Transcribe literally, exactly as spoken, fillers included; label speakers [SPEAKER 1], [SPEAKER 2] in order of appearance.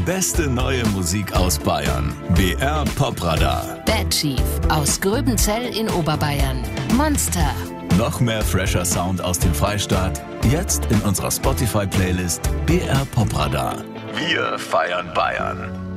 [SPEAKER 1] beste neue Musik aus Bayern. B R Popradar.
[SPEAKER 2] Bad Chief aus Gröbenzell in Oberbayern. Monster.
[SPEAKER 1] Noch mehr fresher Sound aus dem Freistaat. Jetzt in unserer Spotify-Playlist B R Popradar. Wir feiern Bayern.